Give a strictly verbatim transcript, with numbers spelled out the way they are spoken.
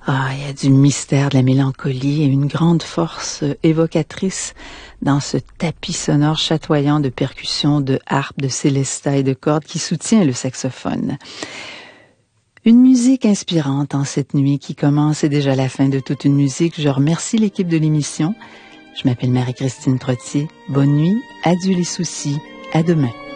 Ah, il y a du mystère, de la mélancolie et une grande force évocatrice dans ce tapis sonore chatoyant de percussions, de harpe, de célesta et de cordes qui soutient le saxophone. Une musique inspirante en cette nuit qui commence, et déjà la fin de toute une musique. Je remercie l'équipe de l'émission. Je m'appelle Marie-Christine Trottier. Bonne nuit, adieu les soucis, à demain.